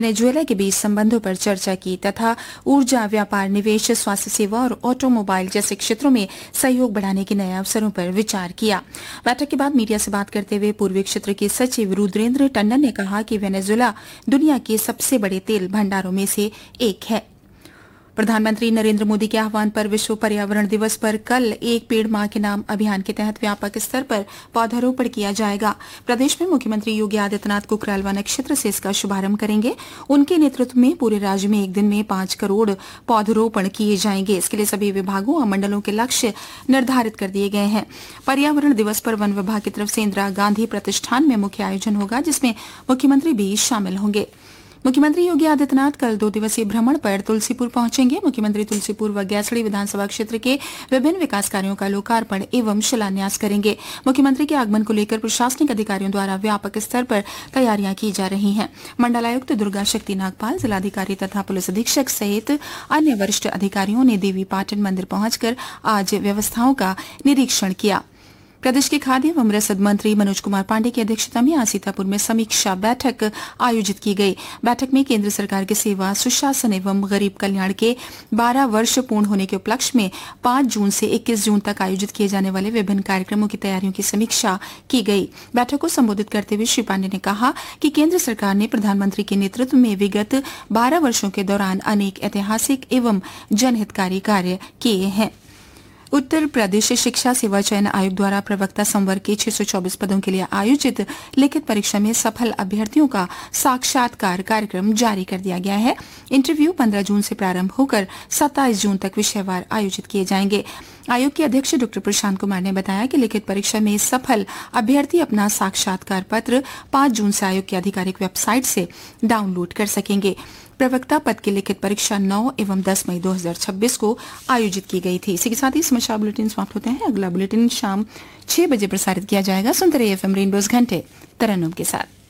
Venezuela के बीच संबंधों पर चर्चा की तथा ऊर्जा, व्यापार, निवेश, स्वास्थ्य सेवा और ऑटोमोबाइल जैसे क्षेत्रों में सहयोग बढ़ाने के नए अवसरों पर विचार किया। बैठक के बाद मीडिया से बात करते हुए पूर्वी क्षेत्र के सचिव रुद्रेंद्र टंडन ने कहा कि वेनेजुएला दुनिया के सबसे बड़े तेल भंडारों में से एक है। प्रधानमंत्री नरेंद्र मोदी के आह्वान पर विश्व पर्यावरण दिवस पर कल एक पेड़ मां के नाम अभियान के तहत व्यापक स्तर पर पौधारोपण किया जाएगा। प्रदेश में मुख्यमंत्री योगी आदित्यनाथ कुकराल वन क्षेत्र से इसका शुभारंभ करेंगे। उनके नेतृत्व में पूरे राज्य में एक दिन में 5 करोड़ पौधरोपण किए जाएंगे। इसके लिए सभी विभागों और मंडलों के लक्ष्य निर्धारित कर दिए गए हैं। पर्यावरण दिवस पर वन विभाग की तरफ से इंदिरा गांधी प्रतिष्ठान में मुख्य आयोजन होगा, जिसमें मुख्यमंत्री भी शामिल होंगे। मुख्यमंत्री योगी आदित्यनाथ कल 2 दिवसीय भ्रमण पर तुलसीपुर पहुंचेंगे। मुख्यमंत्री तुलसीपुर व गैसड़ी विधानसभा क्षेत्र के विभिन्न विकास कार्यों का लोकार्पण एवं शिलान्यास करेंगे। मुख्यमंत्री के आगमन को लेकर प्रशासनिक अधिकारियों द्वारा व्यापक स्तर पर तैयारियां की जा रही हैं। मंडलायुक्त दुर्गा शक्ति नागपाल, जिलाधिकारी तथा पुलिस अधीक्षक सहित अन्य वरिष्ठ अधिकारियों ने देवी पाटन मंदिर पहुंचकर आज व्यवस्थाओं का निरीक्षण किया। प्रदेश के खाद्य एवं रसद मंत्री मनोज कुमार पांडेय की अध्यक्षता में आज सीतापुर में समीक्षा बैठक आयोजित की गई। बैठक में केंद्र सरकार के सेवा, सुशासन एवं गरीब कल्याण के 12 वर्ष पूर्ण होने के उपलक्ष्य में 5 जून से 21 जून तक आयोजित किए जाने वाले विभिन्न कार्यक्रमों की तैयारियों की समीक्षा की गई। बैठक को संबोधित करते हुए श्री पांडेय ने कहा कि केंद्र सरकार ने प्रधानमंत्री के नेतृत्व में विगत 12 वर्षों के दौरान अनेक ऐतिहासिक एवं जनहितकारी कार्य किए हैं। उत्तर प्रदेश शिक्षा सेवा चयन आयोग द्वारा प्रवक्ता संवर्ग के 624 पदों के लिए आयोजित लिखित परीक्षा में सफल अभ्यर्थियों का साक्षात्कार कार्यक्रम जारी कर दिया गया है। इंटरव्यू 15 जून से प्रारंभ होकर 27 जून तक विषयवार आयोजित किए जाएंगे। आयोग के अध्यक्ष डॉ प्रशांत कुमार ने बताया कि लिखित परीक्षा में सफल अभ्यर्थी अपना साक्षात्कार पत्र 5 जून से आयोग की आधिकारिक वेबसाइट से डाउनलोड कर सकेंगे। प्रवक्ता पद की लिखित परीक्षा 9 एवं 10 मई 2026 को आयोजित की गई थी। इसी के साथ ही समाचार बुलेटिन समाप्त होते हैं। अगला बुलेटिन शाम 6 बजे प्रसारित किया जाएगा। सुनते रहिए एफएम रेनबोस घंटे तरन्नुम के साथ।